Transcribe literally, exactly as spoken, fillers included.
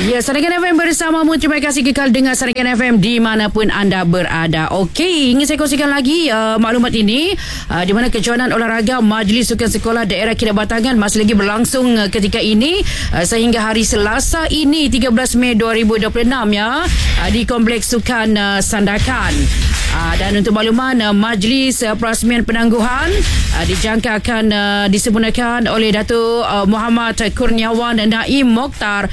Ya, Saringan F M bersamamu. Terima kasih kekal dengar Saringan F M dimanapun anda berada. Okey, ingin saya kongsikan lagi uh, maklumat ini uh, di mana kejohanan olahraga Majlis Sukan Sekolah Daerah Kinabatangan masih lagi berlangsung uh, ketika ini uh, sehingga hari Selasa ini tiga belas Mei dua ribu dua puluh enam ya, uh, di Kompleks Sukan uh, Sandakan. Uh, dan untuk makluman, uh, Majlis uh, Perasmian Penangguhan uh, dijangka akan uh, disempurnakan oleh Datuk uh, Muhammad Kurniawan Naim Mokhtar